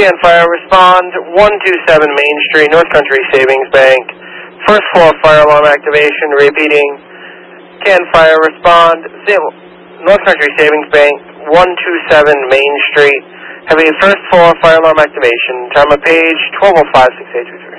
Can Fire, respond 127 Main Street, North Country Savings Bank. First floor fire alarm activation, repeating. Can Fire, respond North Country Savings Bank, 127 Main Street. Having first floor fire alarm activation. Time of page 12:05, 6823.